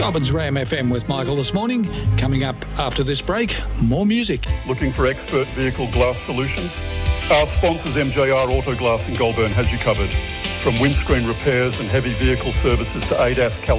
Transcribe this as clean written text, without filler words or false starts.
Gobbins Graham FM with Michael this morning. Coming up after this break, more music. Looking for expert vehicle glass solutions? Our sponsors MJR Auto Glass in Goulburn has you covered. From windscreen repairs and heavy vehicle services to ADAS